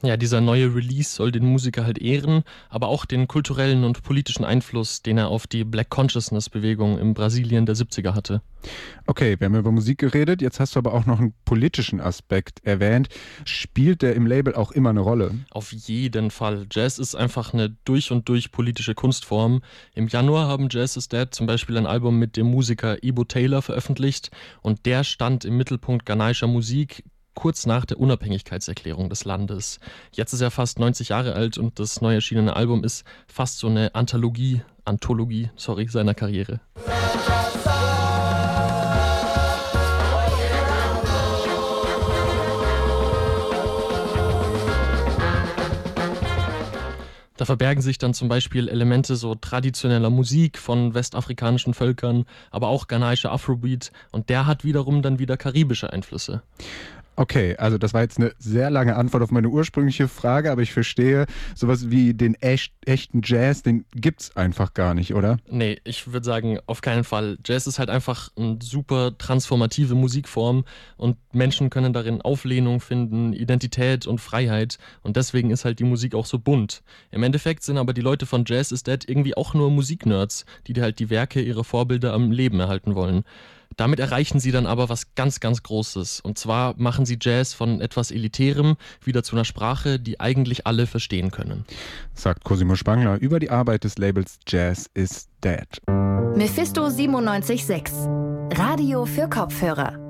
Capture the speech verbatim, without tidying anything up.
Ja, dieser neue Release soll den Musiker halt ehren, aber auch den kulturellen und politischen Einfluss, den er auf die Black Consciousness-Bewegung in Brasilien der siebziger hatte. Okay, wir haben über Musik geredet, jetzt hast du aber auch noch einen politischen Aspekt erwähnt. Spielt der im Label auch immer eine Rolle? Auf jeden Fall. Jazz ist einfach eine durch und durch politische Kunstform. Im Januar haben Jazz is Dead zum Beispiel ein Album mit dem Musiker Ebo Taylor veröffentlicht und der stand im Mittelpunkt ghanaischer Musik, kurz nach der Unabhängigkeitserklärung des Landes. Jetzt ist er fast neunzig Jahre alt und das neu erschienene Album ist fast so eine Anthologie, Anthologie, sorry, seiner Karriere. Da verbergen sich dann zum Beispiel Elemente so traditioneller Musik von westafrikanischen Völkern, aber auch ghanaischer Afrobeat und der hat wiederum dann wieder karibische Einflüsse. Okay, also das war jetzt eine sehr lange Antwort auf meine ursprüngliche Frage, aber ich verstehe, sowas wie den echt, echten Jazz, den gibt's einfach gar nicht, oder? Nee, ich würde sagen, auf keinen Fall. Jazz ist halt einfach eine super transformative Musikform und Menschen können darin Auflehnung finden, Identität und Freiheit und deswegen ist halt die Musik auch so bunt. Im Endeffekt sind aber die Leute von Jazz is Dead irgendwie auch nur Musiknerds, die halt die Werke ihrer Vorbilder am Leben erhalten wollen. Damit erreichen sie dann aber was ganz, ganz Großes. Und zwar machen sie Jazz von etwas Elitärem wieder zu einer Sprache, die eigentlich alle verstehen können. Sagt Cosimo Spangler über die Arbeit des Labels Jazz is Dead. Mephisto siebenundneunzig Komma sechs. Radio für Kopfhörer.